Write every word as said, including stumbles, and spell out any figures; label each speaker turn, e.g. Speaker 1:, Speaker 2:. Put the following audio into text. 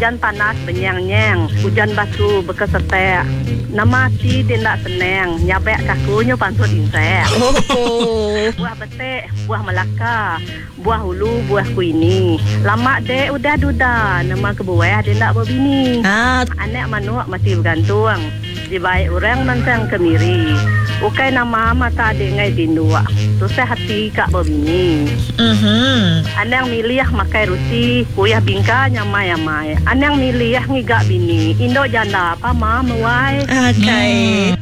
Speaker 1: Hujan panas benyang-nyang, hujan batu berkesetek. Nama si dia nak senang, nyabek kakunya pantut insek.
Speaker 2: Oh.
Speaker 1: Buah betik, buah melaka, buah hulu, buah kuini. Lama dek udah duda, nama kebuah dia nak berbini.
Speaker 2: Ah,
Speaker 1: Anak manuk masih bergantung. Di baik orang nancang kemiri. Ukai nama mata adik ngai dindua. Susah hati kak berbini.
Speaker 2: mhm.
Speaker 1: Anang milih makai rusi, kuyah bingka nyamai-amai. Anang milih ngigak bini, Indo janda apa ma mewai.
Speaker 2: Okay.